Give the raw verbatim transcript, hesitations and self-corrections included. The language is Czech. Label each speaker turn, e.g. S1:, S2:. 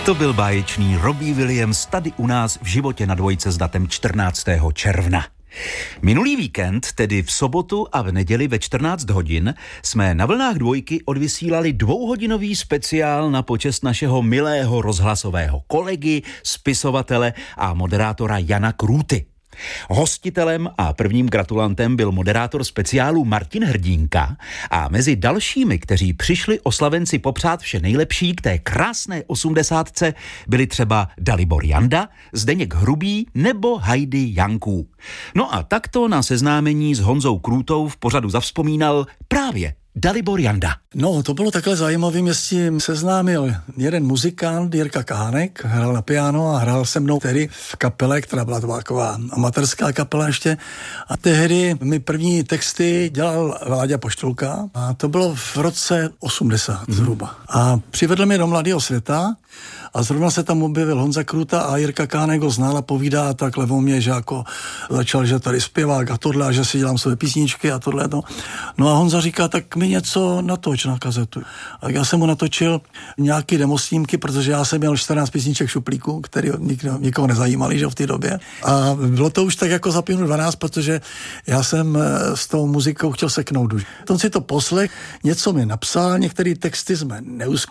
S1: To byl báječný Robbie Williams tady u nás v Životě na dvojce s datem čtrnáctého června. Minulý víkend, tedy v sobotu a v neděli ve čtrnáct hodin, jsme na vlnách dvojky odvysílali dvouhodinový speciál na počest našeho milého rozhlasového kolegy, spisovatele a moderátora Jana Krůty. Hostitelem a prvním gratulantem byl moderátor speciálu Martin Hrdínka a mezi dalšími, kteří přišli oslavenci popřát vše nejlepší k té krásné osmdesátce, byli třeba Dalibor Janda, Zdeněk Hrubý nebo Heidi Janků. No a takto na seznámení s Honzou Krůtou v pořadu zavzpomínal právě Dalibor Janda.
S2: No, to bylo takhle zajímavé, mě s tím seznámil jeden muzikant, Jirka Kánek, hrál na piano a hrál se mnou tehdy v kapele, která byla taková amatérská kapela ještě. A tehdy mi první texty dělal Láďa Poštulka a to bylo v roce osmdesát mm. zhruba. A přivedl mě do Mladého světa a zrovna se tam objevil Honza Krůta a Jirka Kánek ho znal a povídá takhle o mě, že jako začal, že tady zpěvák a tohle a že si dělám své písničky a tohle. No, no a Honza říká, tak mi něco natoč na kazetu. A já jsem mu natočil nějaký demosnímky, protože já jsem měl čtrnáct písniček v šuplíku, který nikdo, nikoho nezajímali, že v té době. A bylo to už tak jako za pět dvanáct, protože já jsem s tou muzikou chtěl seknout už. On si to poslech, něco mi napsal, některé texty jsme neuskutečnili,